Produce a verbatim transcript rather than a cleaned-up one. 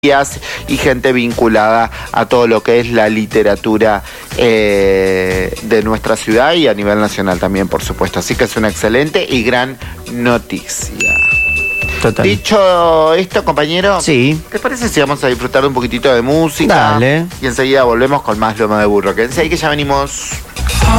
y gente vinculada a todo lo que es la literatura eh, de nuestra ciudad y a nivel nacional también, por supuesto. Así que es una excelente y gran noticia. Total. Dicho esto, compañero, sí. ¿te parece si vamos a disfrutar un poquitito de música? Dale. Y enseguida volvemos con más Lomo de Burro. Quédense ahí que ya venimos.